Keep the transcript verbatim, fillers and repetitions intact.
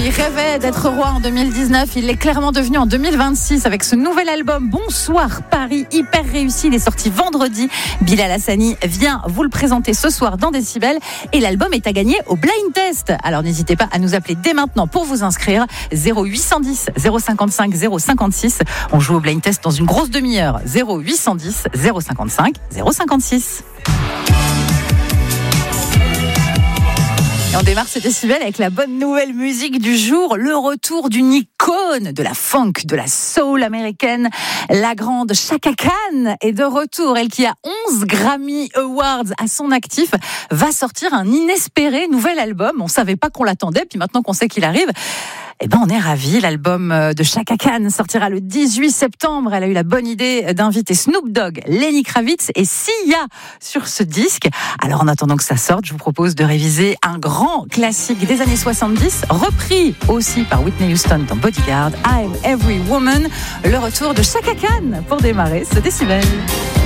il rêvait d'être roi en deux mille dix-neuf, il l'est clairement devenu en deux mille vingt-six avec ce nouvel album Bonsoir Paris, hyper réussi, il est sorti vendredi. Bilal Hassani vient vous le présenter ce soir dans Décibel et l'album est à gagner au blind test. Alors n'hésitez pas à nous appeler dès maintenant pour vous inscrire, zéro huit cent dix zéro cinquante-cinq zéro cinquante-six. On joue au blind test dans une grosse demi-heure, zéro huit cent dix zéro cinquante-cinq zéro cinquante-six. Et on démarre ce Décibel avec la bonne nouvelle musique du jour, le retour d'une icône de la funk, de la soul américaine. La grande Chaka Khan est de retour. Elle qui a onze Grammy Awards à son actif va sortir un inespéré nouvel album. On ne savait pas qu'on l'attendait, puis maintenant qu'on sait qu'il arrive, eh ben on est ravis. L'album de Chaka Khan sortira le dix-huit septembre. Elle a eu la bonne idée d'inviter Snoop Dogg, Lenny Kravitz et Sia sur ce disque. Alors en attendant que ça sorte, je vous propose de réviser un grand classique des années soixante-dix, repris aussi par Whitney Houston dans Bodyguard, I'm Every Woman. Le retour de Chaka Khan pour démarrer ce Décibel.